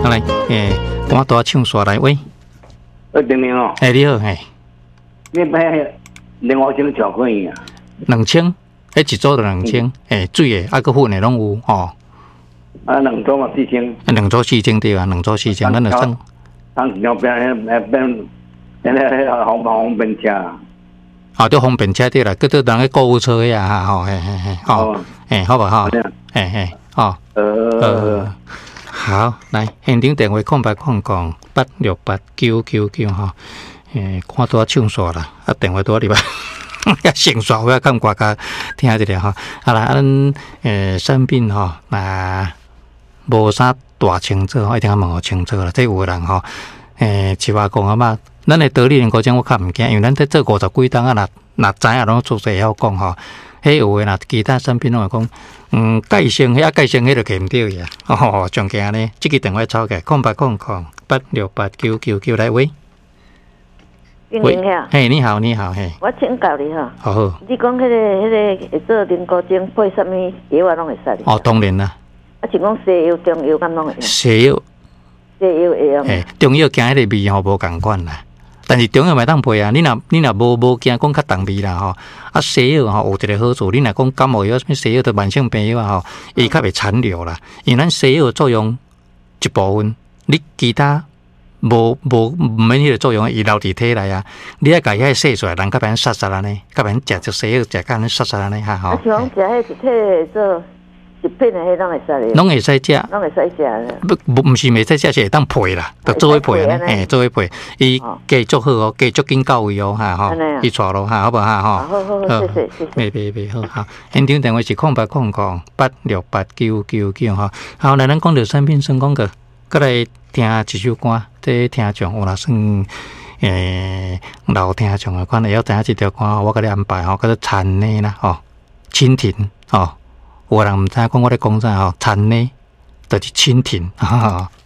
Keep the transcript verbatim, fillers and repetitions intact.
来，诶，我多唱刷来喂。 呃，玲玲哦。 哎，你好，哎。 你买另外一种巧克力啊？ 两千，迄一组就两千，诶，水诶，啊，个粉诶拢有吼。 啊，两组嘛四千。 啊，两组四千对啊，两组四千，咱就算。 当时要变变变，变咧方方便车。 哦，都方便车对啦，搁到人个购物车呀，哈，吼，嘿嘿嘿，吼，诶，好不好？嘿嘿，哦，呃，好，来现场电话空白空讲八六八九九九吼，诶，看多唱煞啦，啊，电话多里吧，呀，先煞我要看歌家听一下吼，好啦，咱诶生病吼，那无啥大清楚，一定要问我清楚啦，这有人吼，诶，七八讲啊嘛。咱的得力人高讲我较毋惊，因为咱在做五十几档啊，若若知影拢做会晓讲吼。迄有诶，若其他产品拢会讲，嗯，介生迄啊介生迄就摕毋着去啊。哦，上惊呢，即个电话抄起来，空八空空八六八九九九来喂。 喂， 嘿，你好，你好，嘿。 我请教你哈。 好好。 你讲迄个、迄个会做人工精配什么药啊，拢会使。 哦，当然啦。 啊，是讲西药、中药咁拢会。 西药。 西药会用。 嘿，中药惊迄个味吼无共款啦。但是中药嘛当配啊，你若你若无无惊讲较重味啦吼，啊西药吼有一个好处，你若讲感冒药什么西药对慢性病药啊吼，伊较袂残留啦。因为咱西药作用一部分，你其他无无毋免迄个作用，伊留伫体内啊。你爱家遐洗出来，人较免杀杀安尼，较免食只西药食甲安尼杀杀安尼哈吼。 啊，像食迄一体做。一片的迄拢会使哩， 拢会使食， 拢会使食。 不不，毋是袂使食，是会当配啦，就做伙配安尼，嘿，做伙配。伊加足好哦，加足紧到位哦，哈吼，伊带咯哈，好不好哈？ 好好好，谢谢谢谢。 袂袂袂好，好。现场电话是空八空空八六八九九九哈。好，来咱讲到产品算广告，过来听一首歌，这听众有若算诶老听众的，可能会晓知影这条歌，我甲你安排吼，叫做田呢啦，吼，蜻蜓，吼。有人毋知影讲我咧讲啥吼，田呢，就是蜻蜓，哈哈。